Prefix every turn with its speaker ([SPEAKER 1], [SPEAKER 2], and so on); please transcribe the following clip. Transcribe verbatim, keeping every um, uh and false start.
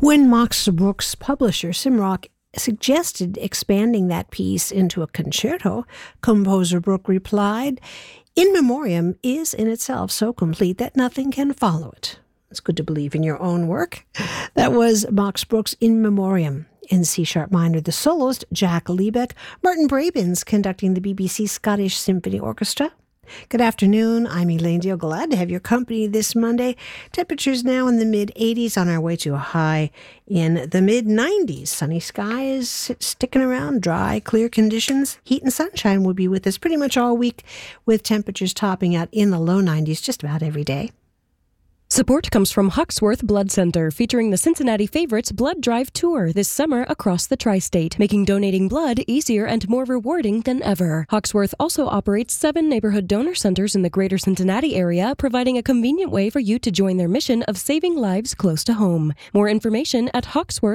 [SPEAKER 1] When Max Bruch's publisher, Simrock, suggested expanding that piece into a concerto, composer Bruch replied, "In Memoriam is in itself so complete that nothing can follow it." It's good to believe in your own work. That was Max Bruch's In Memoriam. In C-sharp minor, the soloist, Jack Liebeck, Martin Brabins conducting the B B C Scottish Symphony Orchestra. Good afternoon, I'm Elaine Deal. Glad to have your company this Monday. Temperatures now in the mid-eighties, on our way to a high in the mid-nineties. Sunny skies sticking around, dry, clear conditions. Heat and sunshine will be with us pretty much all week, with temperatures topping out in the low nineties just about every day.
[SPEAKER 2] Support comes from Huxworth Blood Center, featuring the Cincinnati Favorites Blood Drive Tour this summer across the tri-state, making donating blood easier and more rewarding than ever. Huxworth also operates seven neighborhood donor centers in the greater Cincinnati area, providing a convenient way for you to join their mission of saving lives close to home. More information at huxworth